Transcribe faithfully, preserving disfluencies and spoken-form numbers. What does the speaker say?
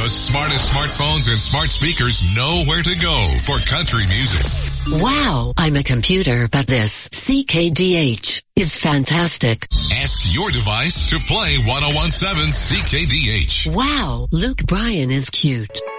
The smartest smartphones and smart speakers know where to go for country music. Wow, I'm a computer, but this C K D H is fantastic. Ask your device to play ten seventeen C K D H. Wow, Luke Bryan is cute.